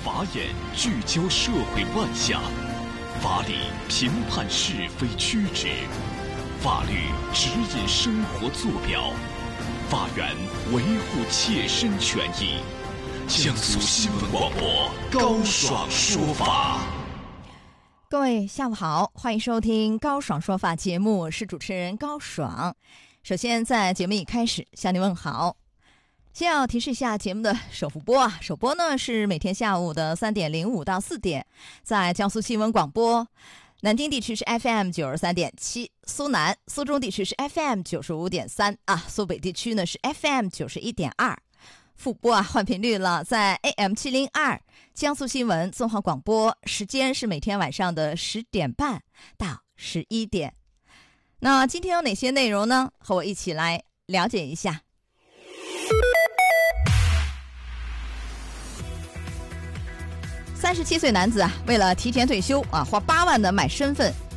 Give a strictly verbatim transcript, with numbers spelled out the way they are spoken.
法眼聚焦社会万象，法理评判是非曲直，法律指引生活坐标，法源维护切身权益。江苏新闻广播高爽说法。 各位下午好，欢迎收听高爽说法节目，我是主持人高爽。首先在节目一开始向您问好。先要提示一下节目的首复播啊，首播呢是每天下午的三点零五到四点，在江苏新闻广播。南京地区是 F M 九十三点七，苏南、苏中地区是 F M 九十五点三啊，苏北地区呢是 F M 九十一点二。复播啊，换频率了，在 A M 七零二，江苏新闻综合广播，时间是每天晚上的十点半到十一点。那今天有哪些内容呢？和我一起来了解一下。三十七岁男子啊，为了提前退休啊，花八万的买身份